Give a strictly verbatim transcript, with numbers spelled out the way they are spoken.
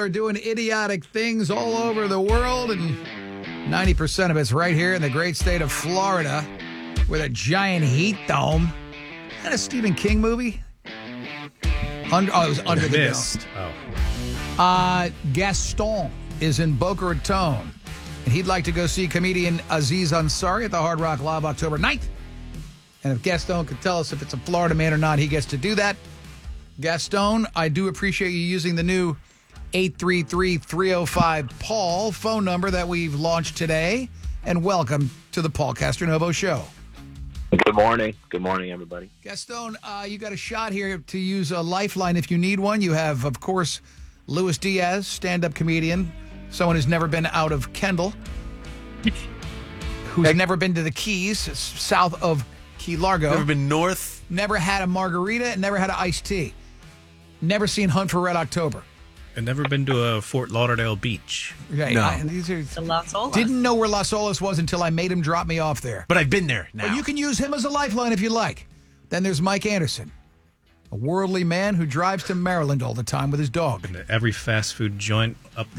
are doing idiotic things all over the world, and ninety percent of it's right here in the great state of Florida with a giant heat dome. Is that a Stephen King movie? Under, oh, it was Under the Mist. Dome. Oh. Uh, Gaston is in Boca Raton, and he'd like to go see comedian Aziz Ansari at the Hard Rock Live October ninth. And if Gaston could tell us if it's a Florida man or not, he gets to do that. Gaston, I do appreciate you using the new eight three three, three oh five, Paul phone number that we've launched today. And welcome to the Paul Castronovo Show. Good morning. Good morning, everybody. Gaston, uh, you got a shot here to use a lifeline if you need one. You have, of course, Luis Diaz, stand-up comedian, someone who's never been out of Kendall, who's never been to the Keys, south of Key Largo. Never been north. Never had a margarita and never had an iced tea. Never seen Hunt for Red October. And never been to a Fort Lauderdale beach. Okay, No. I, these are, The Las Olas. didn't know where Las Olas was until I made him drop me off there. But I've been there now. But you can use him as a lifeline if you like. Then there's Mike Anderson, a worldly man who drives to Maryland all the time with his dog. Been to every fast food joint up